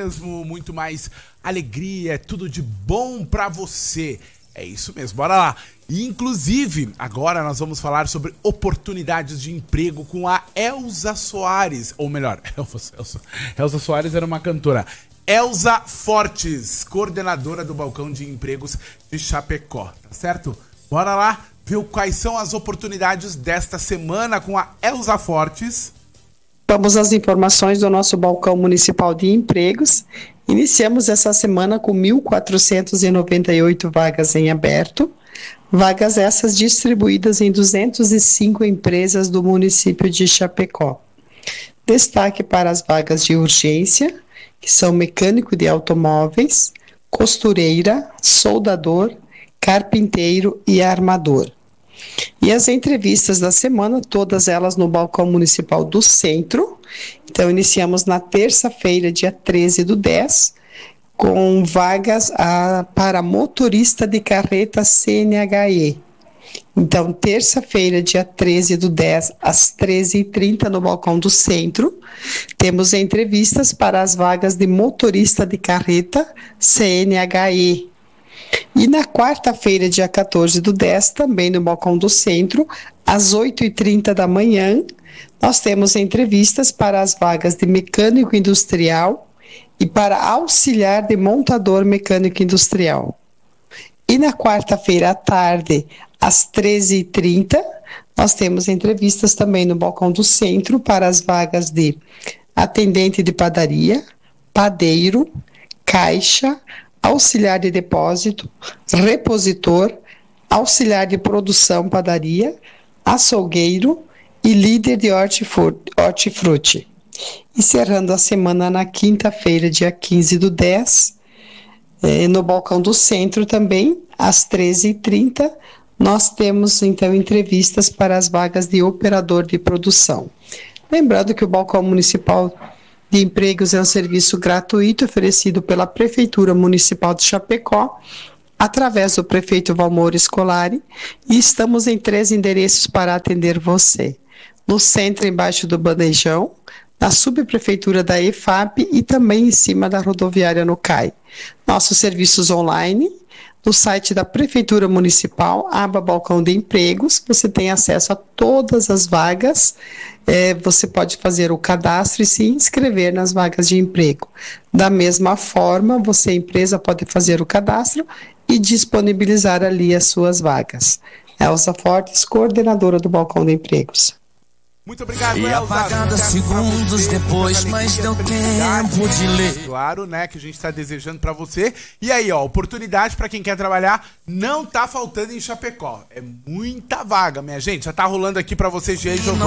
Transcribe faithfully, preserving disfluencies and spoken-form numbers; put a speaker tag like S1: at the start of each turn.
S1: mesmo, muito mais alegria, tudo de bom pra você. É isso mesmo, bora lá. E, inclusive, agora nós vamos falar sobre oportunidades de emprego com a Elza Soares, ou melhor, Elza, Elza, Elza Soares era uma cantora. Elza Fortes, coordenadora do Balcão de Empregos de Chapecó, tá certo? Bora lá ver quais são as oportunidades desta semana com a Elza Fortes.
S2: Vamos às informações do nosso Balcão Municipal de Empregos. Iniciamos essa semana com mil quatrocentas e noventa e oito vagas em aberto, vagas essas distribuídas em duzentas e cinco empresas do município de Chapecó. Destaque para as vagas de urgência, que são mecânico de automóveis, costureira, soldador, carpinteiro e armador. E as entrevistas da semana, todas elas no Balcão Municipal do Centro. Então, iniciamos na terça-feira, dia treze do dez, com vagas a, para motorista de carreta C N H E. Então, terça-feira, dia treze do dez, às treze e trinta, no Balcão do Centro, temos entrevistas para as vagas de motorista de carreta C N H E. E na quarta-feira, dia quatorze do dez, também no Balcão do Centro, às oito e trinta da manhã, nós temos entrevistas para as vagas de mecânico industrial e para auxiliar de montador mecânico industrial. E na quarta-feira à tarde, às treze e trinta, nós temos entrevistas também no Balcão do Centro para as vagas de atendente de padaria, padeiro, caixa, auxiliar de depósito, repositor, auxiliar de produção padaria, açougueiro e líder de hortifruti. Encerrando a semana na quinta-feira, dia quinze do dez, eh, no Balcão do Centro também, às treze e trinta, nós temos então entrevistas para as vagas de operador de produção. Lembrando que o Balcão Municipal de Empregos é um serviço gratuito oferecido pela Prefeitura Municipal de Chapecó, através do prefeito Valmor Scolari, e estamos em três endereços para atender você. No centro, embaixo do Bandejão, na subprefeitura da E F A P e também em cima da rodoviária no C A I. Nossos serviços online, no site da Prefeitura Municipal, aba Balcão de Empregos, você tem acesso a todas as vagas, é, você pode fazer o cadastro e se inscrever nas vagas de emprego. Da mesma forma, você, empresa, pode fazer o cadastro e disponibilizar ali as suas vagas. Elza Fortes, coordenadora do Balcão de Empregos.
S1: Muito obrigado,
S3: E
S1: Elza.
S3: apagada segundos depois, mas deu tempo de ler.
S1: Claro, né, que a gente está desejando para você. E aí, ó, oportunidade para quem quer trabalhar não tá faltando em Chapecó. É muita vaga, minha gente. Já tá rolando aqui para vocês, G I.